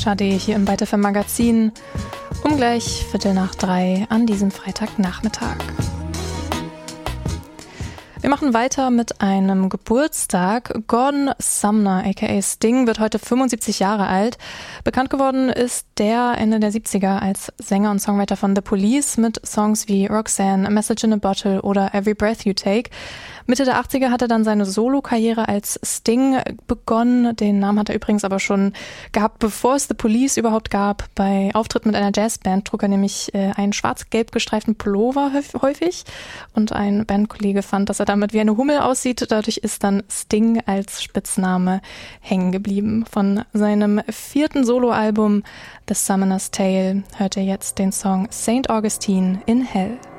Schade hier im Byte FM Magazin um gleich 2:15 an diesem Freitagnachmittag. Wir machen weiter mit einem Geburtstag. Gordon Sumner, aka Sting, wird heute 75 Jahre alt. Bekannt geworden ist der Ende der 70er als Sänger und Songwriter von The Police mit Songs wie Roxanne, A Message in a Bottle oder Every Breath You Take. Mitte der 80er hat er dann seine Solo-Karriere als Sting begonnen. Den Namen hat er übrigens aber schon gehabt, bevor es The Police überhaupt gab. Bei Auftritten mit einer Jazzband trug er nämlich einen schwarz-gelb gestreiften Pullover häufig. Und ein Bandkollege fand, dass er damit wie eine Hummel aussieht. Dadurch ist dann Sting als Spitzname hängen geblieben. Von seinem 4. Soloalbum The Summoner's Tale hört er jetzt den Song St. Augustine in Hell.